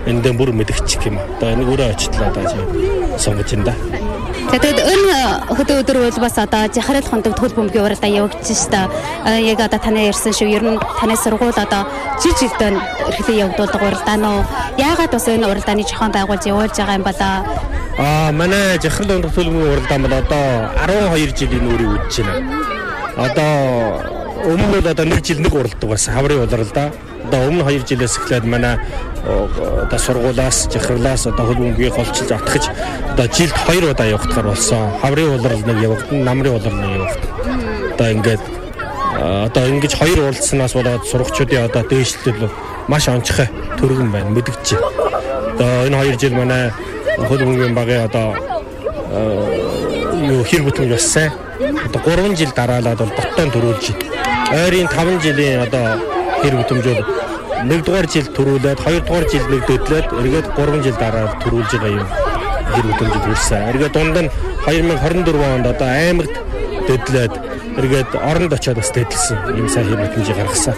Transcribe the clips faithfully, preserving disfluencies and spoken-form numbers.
энэ дэм бүр мэдгчих юм. Одоо энэ өөрөө очлоо одоо сонгож ин да. Тэгээд энэ хөдөө өдөр бол бас одоо жахарал хондог төл бөмбөгийн уралдаа явагдаж шүү дээ. Яг одоо таны ярьсан шүү. Ер нь таны сургууль одоо жил жилдээ эрхлээ явагдуулдаг уралдаа нөө. Яагаад бас энэ уралдааны зохион байгуулж явуулж байгаа юм болоо? Аа манай жахарал хондог төл бөмбөгийн уралдаа бол одоо арван хоёр жилийн үрийг үдэж байна. Одоо өмнө нь одоо нэг жил нэг уралдаг байсан. Хаврын уралдаа. Одоо өмнө хоёр жилээс эхлээд манай одоо сургуулаас жахарлаас одоо хөл бөмбөгийг голчилж атгаж одоо жилд хоёр удаа явагдахаар болсон. Хаврын улирал нэг явагдана, намрын улирал нэг явагдана. Одоо ингээд одоо ингэж хоёр уралдсанаас болоод сурагчдын одоо дээшлэл маш онцгой төргөн байна, мэдгэж. Одоо энэ хоёр жил манай хөл бөмбөгийн багийн одоо юу хэр бүтээн болсон. Одоо гурван жил дараалаад бол боттон төрүүлж байна. Ойрын таван жилийн одоо хэр бүтэмжүүд нэгдүгээр жил төрүүлээд хоёрдугаар жил нэг дөдлөөд эргээд гурван жил дараа төрүүлж байгаа юм хэр бүтэмжид хүрсэн. Эргээд дунд нь две тысячи двадцать четыре онд одоо аймагт дөдлөөд эргээд оронд очиод бас дэдэлсэн юм сайн хэр бүтэмжийг гаргасан.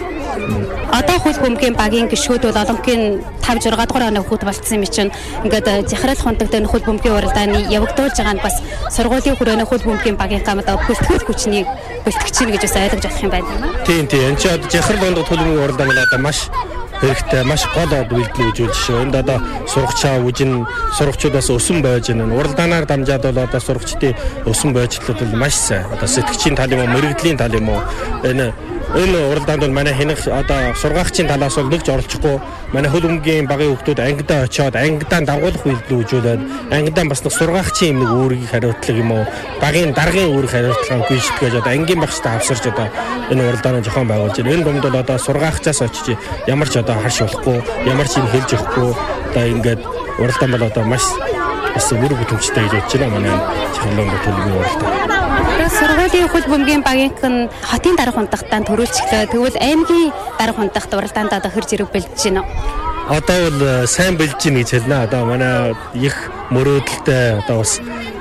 Одоо хөл бөмбөгийн багийн гишүүд бол олонхын five six дугаар оны хүүхэд болцсон юм чинь ингээд жахарал хондог дээр хөл бөмбөгийн уралдааны явагдуулж байгаа нь бас сургуулийн хүрээний хөл бөмбөгийн багийн гамдаа бүлтгэл хүчнийг бэлтгэж чинь гэж бас ойлгож болох юм байна. Тийм тийм. Энд чинь одоо жахарал хондог хөл бөмбөгийн уралдаан бол одоо маш хэрэгтэй, маш гол үйлдэл үзүүлж шүү. Энд одоо сурагчаа үжин сурагчдаас өсөн байж байна. Уралдаанаар дамжаад бол одоо сурагчдын өсөн байжлууд бол маш сайн. Одоо сэтгчийн тал юм уу, мэрэгдлийн тал юм уу энэ энэ уралдаанд бол манай хэнх одоо сургаагчийн талаас бол нэгж оролцохгүй манай хөл бөмбөгийн багийн хүүхдүүд ангидаа очиод ангидаа дагуулах үйлдэл үзүүлээд ангидаа бас нэг сургаагчийн нэг үүргийг хариуцлага юм уу багийн даргын үүрэг хариуцлагаа гүйцэтгэж одоо ангийн багштай авсарч одоо энэ уралдааны зохион байгуулж байна. Энэ дунд бол одоо сургаагчаас очиж ямар ч одоо харш болохгүй, ямар ч юм хэлж өгөхгүй одоо ингээд уралдаан бол одоо маш бас мөр бүтэмжтэй гэж бодож байна манай чангалын төлөвийн уралдаан. Сургуулийн хөл бөмбөгийн багийнхан хотын дарга хундагтаа төрүүлчихлээ. Тэгвэл аймгийн дарга хундагт уралдаанд одоо хэр зэрэг бэлдэж байна уу? Одоо бол сайн бэлдэж байна гэж хэлнэ. Одоо манай их мөрөөдөлтэй одоо бас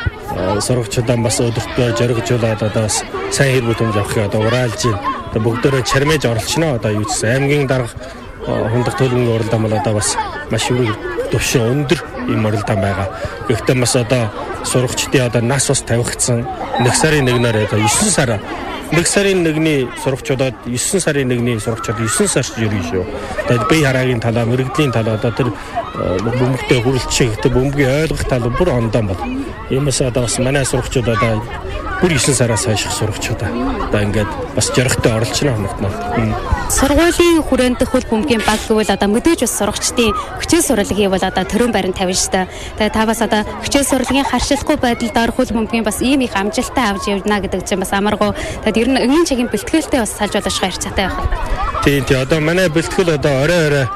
сурагчдаа бас өдөртөө зоригжуулаад одоо бас сайн хэр бүтэмж авахыг одоо ураалж байна. Одоо бүгдөө чармэж оролцно. Одоо юу гэсэн аймгийн дарга хундагт төлөвийн уралдаан бол одоо бас маш их төвшин өндөр юм уралдаан байгаа. Гэхдээ бас одоо сурагчдын одоо нас бас тавигдсан нэг сарын нэгнээр одоо nine сар нэг сарын нэгний сурагчдад nine сарын нэгний сурагчдад nine сар ирнэ шүү. Тэгээд бие хараагийн талаа, мэрэгдлийн талаа одоо тэр бөмбөгтэй хүрэлцэх, тэр бөмбөгийн ойлгох тал бүр ондон бол. Иймээс одоо бас манай сурагчдад одоо бүр nine сараас хойш сурагчдаа одоо ингээд бас жаргахтай оролцоно хоногтно. Сургуулийн хүрээнд хөл бөмбөгийн баг гэвэл одоо мэдээж бас сурагчдын хичээл сурвалжийг бол одоо төрөн барин тавина шүү дээ. Тэгээд та бас одоо хичээл сурвалжийн харшилахгүй байдлаар хөл бөмбөгийн бас ийм их амжилттай авч явна гэдэг чинь бас амаргүй. Тэгээд ер нь энгийн чигийн бэлтгэлтэй бас салж болох хайр цаатай байх. Тийм тийм одоо манай бэлтгэл одоо орой орой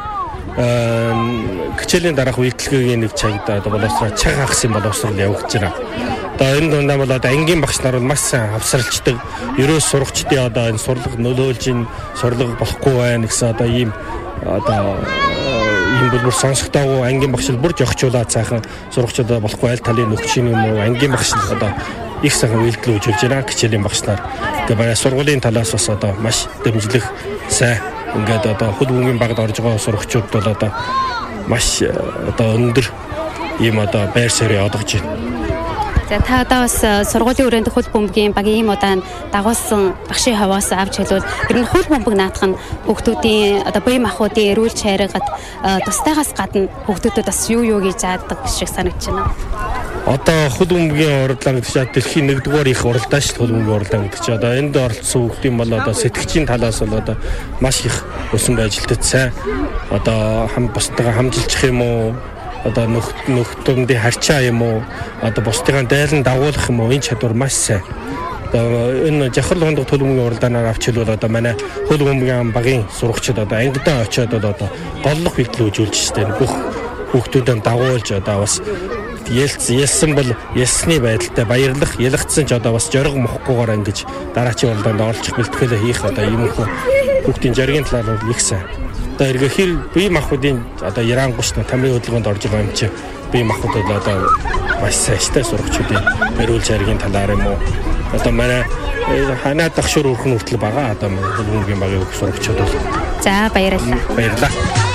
хичээлийн дараах үйлдэлгийн нэг цагт одоо боловсроо чаг хагас юм боловсрол явагдаж байна. Одоо энэ дундаа бол одоо ангийн багш нар маш сайн авсарлцдаг. Ерөөс сурагчдын одоо энэ сурлага нөлөөлж ин сурлага болохгүй байна гэсэн одоо ийм одоо ийм бүр сонсогдоогүй ангийн багш бүр жогчуулаад цаахан сурагчдаа болохгүй аль талын нөхчин юм уу ангийн багш одоо их сайхан үйлдэл үзүүлж байна хичээлийн багш нар. Тэгээ манай сургуулийн талаас бас одоо маш дэмжлэх сайн ингээд одоо хөл бөмбөгийн багт орж байгаа сурагчид бол одоо маш одоо өндөр ийм одоо байр суурь олгож байна. За та одоо бас сургуулийн өрөөнд хөл бөмбөгийн багийн ийм удаан дагуулсан багшийн хаваас авч хэлвэл ер нь хөл бөмбөг наадах нь хүүхдүүдийн одоо бие махбодын эрүүл чайрагт тустайгаас гадна хүүхдүүдэд бас юу юу гэж заадаг шиг санагдаж байна. Одоо хөл бөмбөгийн уралдаан гэдэг чинь дэлхийн нэгдүгээр их уралдаан шүү хөл бөмбөгийн уралдаан гэдэг чинь одоо энд оролцсон хүүхдийн бол одоо сэтгчийн талаас бол одоо маш их өсөн ажилтдаг сайн одоо хам бусдаа хамжилчих юм уу одоо нөх нөхдөмдийн харьцаа юм уу одоо бусдыгаа дайлан дагуулах юм уу энэ чадвар маш сайн. Одоо энэ жахарал хондог хөл бөмбөгийн уралдаанаар авч хэлбэл одоо манай хөл бөмбөгийн багийн сурагчид одоо ангидаа очиод одоо голлох үйлдэл үзүүлж штэ бүх хүүхдүүдэд дагуулж одоо бас ялц ялсан бол ялсны байдалтай баярлах ялгцсан ч одоо бас жориг мохгүйгээр ингэж дараачийн уралдаанд оролцох бэлтгэлээ хийх одоо юм хүүхдийн жаргийн талаар бол их сайн. Одоо эргээ хэр бие махбодын одоо ярангуйч тамирын хөдөлгөөнд орж байгаа юм чи бие махбод бол одоо маш сайжтай сурагчдын эрүүл чаргийн талаар юм уу одоо манай ханаа дагшуур өрхөн хүртэл байгаа одоо хөл бөмбөгийн багийн сурагчид бол. За баярлалаа. Баярлалаа.